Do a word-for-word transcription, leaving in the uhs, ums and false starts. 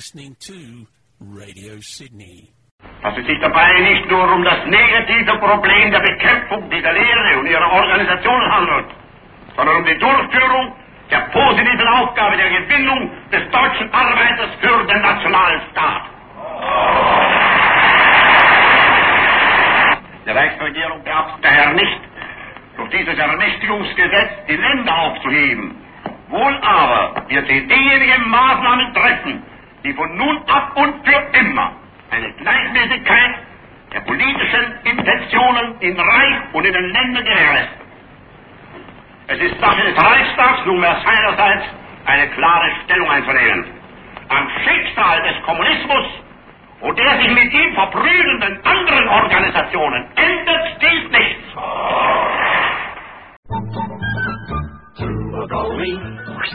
listening to Radio Sydney. Dass es sich dabei nicht nur um das negative Problem der Bekämpfung dieser Lehre und ihrer Organisation handelt, sondern um die Durchführung der positiven Aufgabe der Gewinnung des deutschen Arbeiters für den Nationalstaat. Die Reichsregierung beabsichtigt daher nicht, durch dieses Ermächtigungsgesetz die Länder aufzuheben. Wohl aber wird sie diejenigen Maßnahmen treffen, die von nun ab und für immer eine Gleichmäßigkeit der politischen Intentionen in Reich und in den Ländern gewährleisten. Es ist Sache des Reichstags nunmehr seinerseits eine klare Stellung einzunehmen. Am Schicksal des Kommunismus und der sich mit ihm verbrüdernden anderen Organisationen ändert dies nichts. To a goalie.